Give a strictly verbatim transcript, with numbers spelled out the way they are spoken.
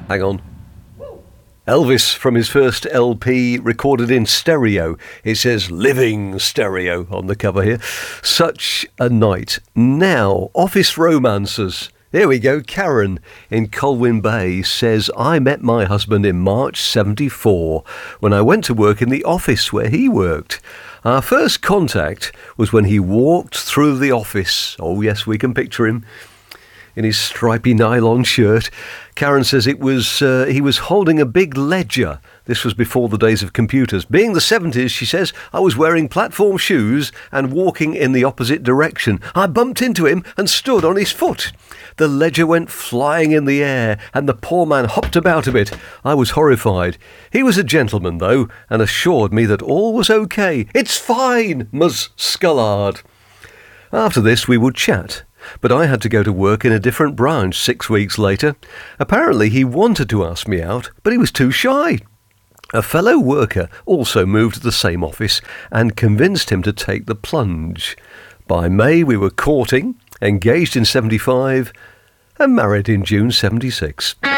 Hang on. Elvis from his first L P recorded in stereo. It says Living Stereo on the cover here. Such a night. Now, office romances. Here we go. Karen in Colwyn Bay says, I met my husband in March seventy-four when I went to work in the office where he worked. Our first contact was when he walked through the office. Oh yes, we can picture him in his stripy nylon shirt. Karen says it was uh, he was holding a big ledger. This was before the days of computers. Being the seventies, she says, I was wearing platform shoes and walking in the opposite direction. I bumped into him and stood on his foot. The ledger went flying in the air and the poor man hopped about a bit. I was horrified. He was a gentleman, though, and assured me that all was okay. It's fine, Ms Scullard. After this, we would chat. But I had to go to work in a different branch six weeks later. Apparently he wanted to ask me out, but he was too shy. A fellow worker also moved to the same office and convinced him to take the plunge. By May we were courting, engaged in seventy-five and married in June seventy-six.